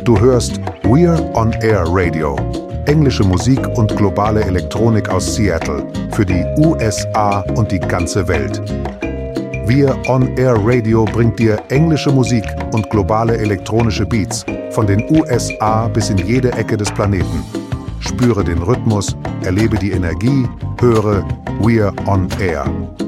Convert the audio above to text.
Du hörst We're on Air Radio. Englische Musik und globale Elektronik aus Seattle für die USA und die ganze Welt. We're on Air Radio bringt dir englische Musik und globale elektronische Beats von den USA bis in jede Ecke des Planeten. Spüre den Rhythmus, erlebe die Energie, höre We're on Air.